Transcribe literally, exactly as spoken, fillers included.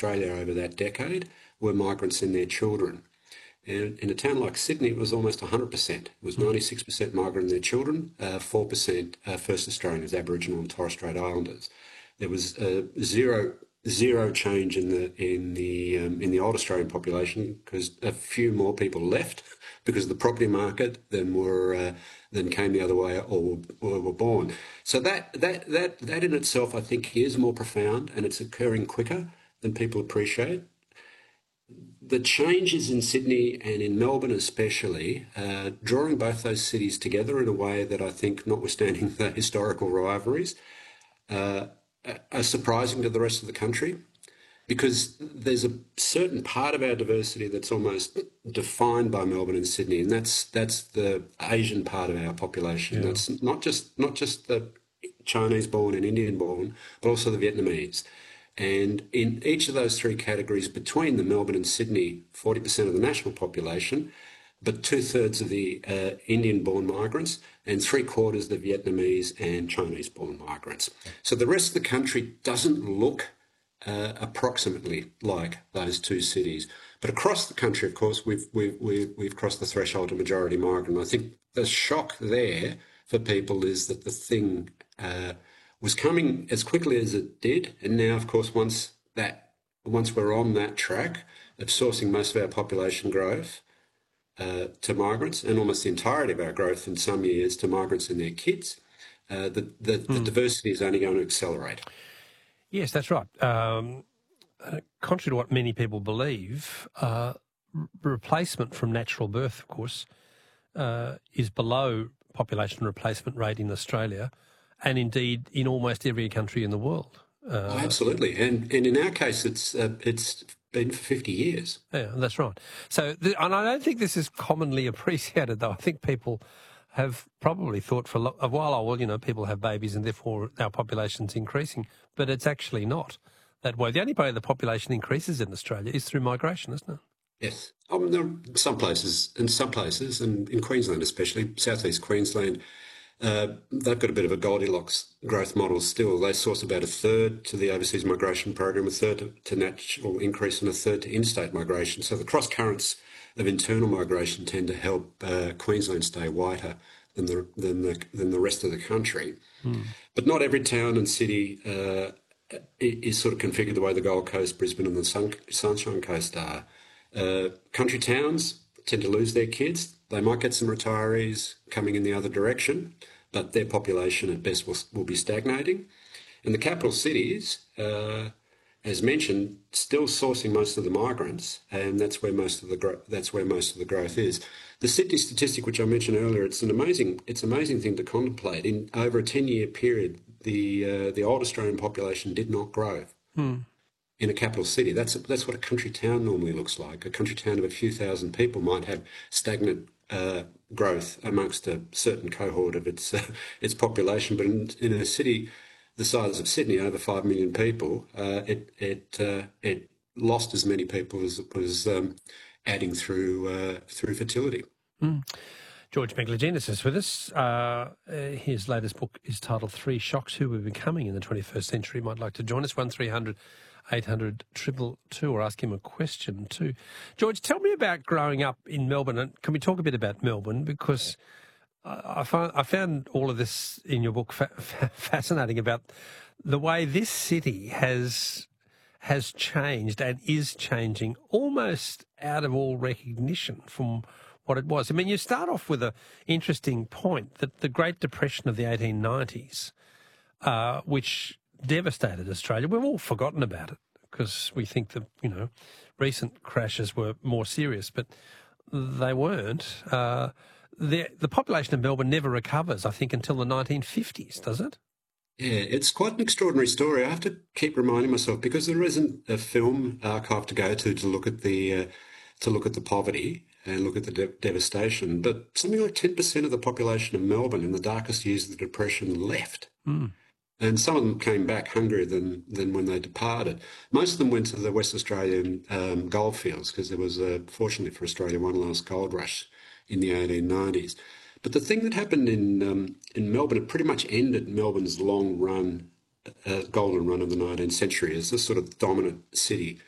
Australia over that decade were migrants and their children. And in a town like Sydney, it was almost one hundred percent. It was ninety-six percent migrant and their children, uh, four percent uh, First Australians, Aboriginal and Torres Strait Islanders. There was uh, zero zero change in the in the um, in the old Australian population because a few more people left because of the property market than were uh, than came the other way or, or were born. So that that that that in itself, I think, is more profound and it's occurring quicker than people appreciate. The changes in Sydney and in Melbourne especially, uh, drawing both those cities together in a way that I think, notwithstanding the historical rivalries, uh, are surprising to the rest of the country, because there's a certain part of our diversity that's almost defined by Melbourne and Sydney, and that's that's the Asian part of our population. Yeah. That's not just not just the Chinese-born and Indian-born, but also the Vietnamese. And in each of those three categories, between the Melbourne and Sydney, forty percent of the national population, but two-thirds of the uh, Indian-born migrants and three-quarters the Vietnamese and Chinese-born migrants. So the rest of the country doesn't look uh, approximately like those two cities. But across the country, of course, we've, we've, we've, we've crossed the threshold of majority migrant. I think the shock there for people is that the thing uh, was coming as quickly as it did. And now, of course, once that once we're on that track of sourcing most of our population growth uh, to migrants, and almost the entirety of our growth in some years to migrants and their kids, uh, the, the, mm. the diversity is only going to accelerate. Yes, that's right. Um, uh, contrary to what many people believe, uh, r- replacement from natural birth, of course, uh, is below population replacement rate in Australia, and indeed in almost every country in the world. Uh, oh, absolutely, and and in our case, it's uh, it's been for fifty years. Yeah, that's right. So, the, and I don't think this is commonly appreciated, though. I think people have probably thought for a, lo- a while, oh, well, you know, people have babies and therefore our population's increasing, but it's actually not that way. The only way the population increases in Australia is through migration, isn't it? Yes. Um, there are some places, in some places, and in Queensland especially, southeast Queensland, uh, they've got a bit of a Goldilocks growth model still. They source about a third to the overseas migration program, a third to, to natural increase, and a third to interstate migration. So the cross currents of internal migration tend to help uh, Queensland stay whiter than the than the than the rest of the country. Mm. But not every town and city uh, is sort of configured the way the Gold Coast, Brisbane, and the Sun, Sunshine Coast are. Uh, country towns tend to lose their kids. They might get some retirees coming in the other direction, but their population at best will, will be stagnating. And the capital cities, uh, as mentioned, still sourcing most of the migrants, and that's where most of the gro- that's where most of the growth is. The Sydney statistic, which I mentioned earlier, it's an amazing it's an amazing thing to contemplate. In over a ten-year period, the uh, the old Australian population did not grow. Hmm. In a capital city. That's that's what a country town normally looks like. A country town of a few thousand people might have stagnant uh, growth amongst a certain cohort of its uh, its population, but in, in a city the size of Sydney, over five million people, uh, it it uh, it lost as many people as it was um, adding through uh, through fertility. Mm. George Megalogenis is with us. Uh, his latest book is titled Three Shocks: Who We're Becoming in the twenty-first Century. Might like to join us, one three hundred eight hundred two two two, or ask him a question too. George, tell me about growing up in Melbourne, and can we talk a bit about Melbourne, because I found, I found all of this in your book fa- fa- fascinating about the way this city has has changed and is changing almost out of all recognition from what it was. I mean, you start off with an interesting point that the Great Depression of the eighteen nineties, uh, which devastated Australia, we've all forgotten about it because we think that, you know, recent crashes were more serious, but they weren't. Uh, The, the population of Melbourne never recovers, I think, until the nineteen fifties, does it? Yeah, it's quite an extraordinary story. I have to keep reminding myself, because there isn't a film archive to go to to look at the uh, to look at the poverty and look at the de- devastation. But something like ten percent of the population of Melbourne in the darkest years of the Depression left. Mm. And some of them came back hungrier than, than when they departed. Most of them went to the West Australian um, goldfields, because there was, uh, fortunately for Australia, one last gold rush in the eighteen nineties. But the thing that happened in um, in Melbourne, it pretty much ended Melbourne's long run, uh, golden run of the nineteenth century as this sort of dominant city